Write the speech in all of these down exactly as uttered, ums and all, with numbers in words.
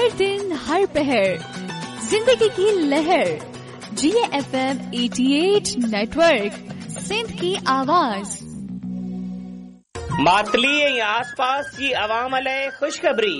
हर दिन हर पहर जिंदगी की लहर जी एफ एम अठासी नेटवर्क सिंध की आवाज। मातली ऐं आसपास जी अवाम लाइ ख़ुशख़बरी।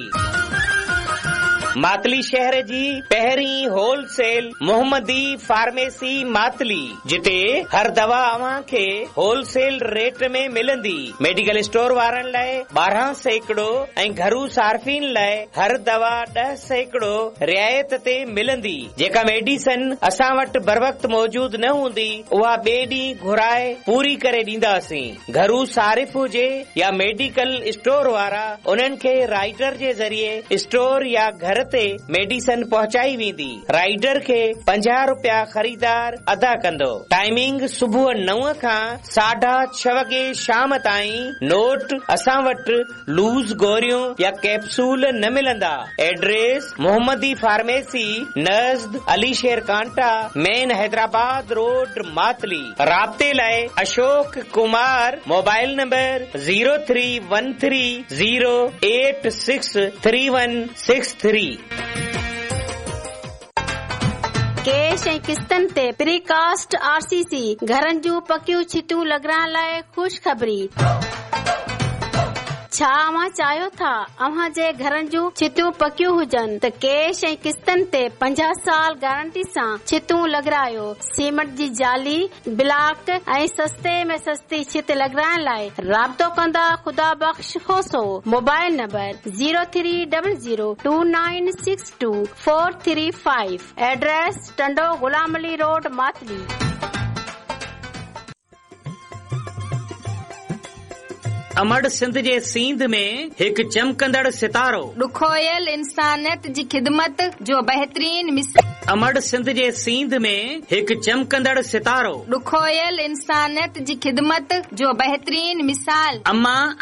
मातली शहर जी पहिरीं होलसेल मोहम्मदी फार्मेसी मातली, जिते हर दवा अव्हां खे होलसेल रेट में मिलंदी। मेडिकल स्टोर वारनि लाइ ॿारहं सैकड़ो ऐं घरू सार्फिन लाइ हर दवा ॾह सैकड़ो रियायत ते मिलंदी। जेका मेडिसन असां वटि बर वक्त मौजूद न हूंदी उहा ॿिए ॾींहुं घुराए पूरी करे ॾींदासीं। घरू सारिफ हुजे या मेडिकल स्टोर वारा, उन्हनि खे राइडर जे ज़रिए स्टोर या घर ते मेडिसन पहुचाई वेंदी। राइडर खे पंजाह रुपया ख़रीदार अदा कंदो। टाइमिंग सुबुह नव खां साढा छह वगे शाम ताईं। नोट, असां वटि लूज़ गोरियूं या कैप्सूल न मिलंदा। एड्रेस मोहम्मदी फार्मेसी नज़द अली शेर कांटा, मेन हैदराबाद रोड, मातली। राब्ते लाइ Ashok Kumar, mobile number zero three one three zero eight six three one six three. Cash ऐं किस्तनि ते प्रीकास्ट आर सी सी घरनि जूं पकियूं छिटियूं लॻाइण लाइ ख़ुशख़बरी। छा अव्हां चाहियो था अव्हां जे घरनि जूं छिटियूं पकियूं हुजनि त कैश ऐं किस्तनि ते पंजाह साल गारंटी सां छिटियूं लॻारायो। सीमेंट जी जाली, ब्लॉक ऐं सस्ते में सस्ती छित लॻाइण लाइ राब्तो कंदा ख़ुदा बख़्श खोसो। Mobile number zero three double zero two nine six two four three five. Address Tando Ghulam Ali road, Matali. अमड़ Sindh जे सींध में हिकु चमकंदड़ सितारो। ॾुखोयल इंसानियत जी ख़िदमत जो बहितरीन मिसाल। अमड़ सिंध जे सींध में हिकु चमकंदड़ सितारो। ॾुखोयल इंसानियत जी ख़िदमत जो बहितरीन मिसाल। अम्मा